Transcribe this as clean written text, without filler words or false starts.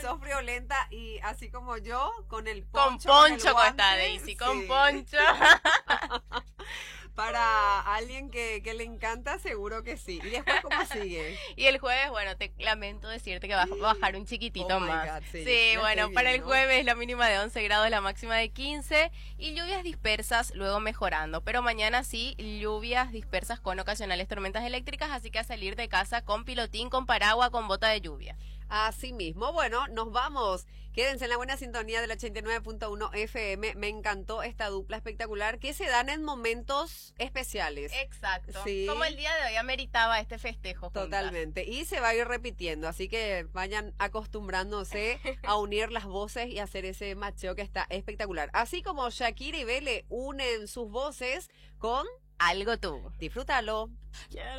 sos friolenta y así como yo, con el Con poncho. poncho con el está guante, Daisy, sí. con poncho. Para alguien que le encanta, seguro que sí. ¿Y después cómo sigue? Y el jueves, bueno, te lamento decirte que va a bajar un chiquitito Oh my más. God, sí, Sí, ya bueno, estoy para el viendo. jueves la mínima de 11 grados, la máxima de 15 y lluvias dispersas, luego mejorando. Pero mañana sí, lluvias dispersas con ocasionales tormentas eléctricas, así que a salir de casa con pilotín, con paraguas, con bota de lluvia. Así mismo, bueno, nos vamos. Quédense en la buena sintonía del 89.1 FM. Me encantó esta dupla espectacular que se dan en momentos especiales. Exacto. Sí. Como el día de hoy ameritaba este festejo juntas. Totalmente. Y se va a ir repitiendo, así que vayan acostumbrándose a unir las voces y hacer ese macheo que está espectacular. Así como Shakira y Bele unen sus voces con Algo tú. Disfrútalo.